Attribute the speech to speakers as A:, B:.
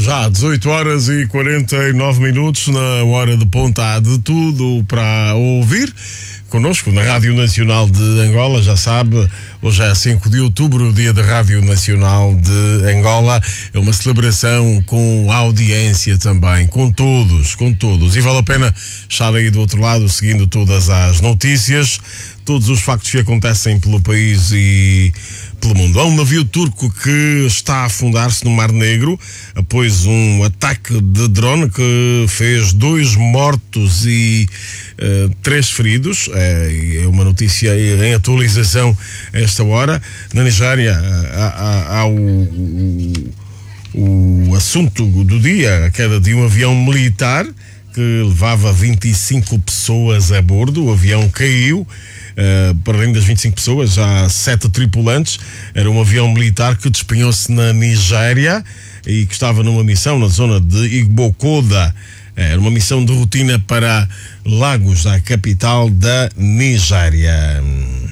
A: Já 18 horas e 49 minutos, na hora de ponta, há de tudo para ouvir. Connosco na Rádio Nacional de Angola, já sabe, hoje é 5 de outubro, o dia da Rádio Nacional de Angola. É uma celebração com audiência também, com todos. E vale a pena estar aí do outro lado, seguindo todas as notícias, todos os factos que acontecem pelo país e pelo mundo. Há um navio turco que está a afundar-se no Mar Negro após um ataque de drone que fez 2 mortos e 3 feridos. É uma notícia em atualização a esta hora. Na Nigéria há o assunto do dia, a queda de um avião militar que levava 25 pessoas a bordo. O avião caiu. Para além das 25 pessoas, há 7 tripulantes. Era um avião militar que despenhou-se na Nigéria e que estava numa missão na zona de Igbokoda. Era uma missão de rotina para Lagos, a capital da Nigéria.